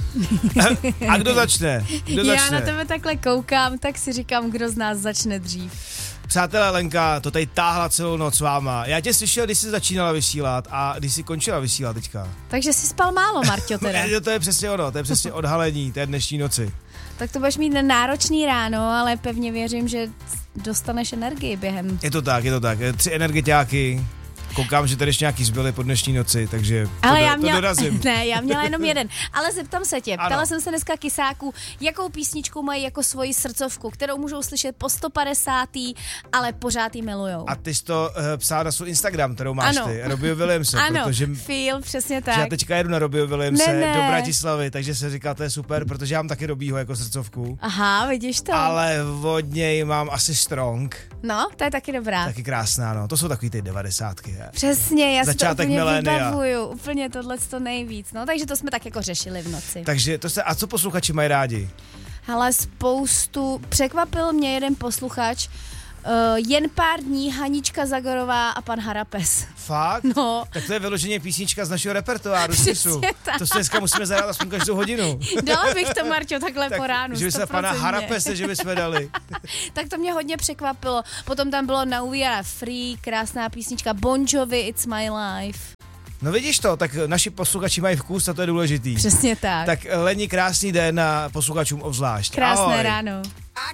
A kdo začne? Já na tebe takhle koukám, tak si říkám, kdo z nás začne dřív. Přátelé, Lenka to tady táhla celou noc s váma. Já tě slyšel, když jsi začínala vysílat a když jsi končila vysílat teďka. Takže jsi spal málo, Marťo, teda. To je přesně ono, to je přesně odhalení té dnešní noci. Tak to budeš mít náročný ráno, ale pevně věřím, že dostaneš energii během. Je to tak. 3 energetiáky. Koukám, že tady ještě nějaký zbyly po dnešní noci, takže to dorazím. Ne, já měla jenom jeden. Ale zeptám se tě, ptala jsem se dneska kysáků, jakou písničku mají jako svoji srdcovku, kterou můžou slyšet po 150. ale pořád jí milujou. A ty jsi to psala na svůj Instagram, kterou máš ty, Robbieho Williamse. Ano, protože Feel, přesně tak. Já teďka jedu na Robbieho Williamse do Bratislavy, takže se říká, to je super, protože já mám taky Robbieho jako srdcovku. Aha, vidíš to. Ale od něj mám asi Strong. No, to je taky dobrá. Taky krásná, no. To jsou takový ty 90. Přesně, já si to úplně milénia. vybavuju, úplně tohleto nejvíc, no, takže to jsme tak jako řešili v noci. Takže a co posluchači mají rádi? Hele, překvapil mě jeden posluchač, jen pár dní, Hanička Zagorová a pan Harapes. Fakt? No. Tak to je vyloženě písnička z našeho repertoáru. To si dneska musíme zahrát aspoň každou hodinu. Dala bych to, Marťo, takhle po ránu. Že by se pana Harapese, že bychom dali. Tak to mě hodně překvapilo. Potom tam bylo Now We Are Free, krásná písnička Bon Jovi, It's My Life. No vidíš to, tak naši posluchači mají vkus a to je důležitý. Přesně tak. Tak Leni, krásný den a posluchačům obzvlášť. Krásné Ahoj. ráno.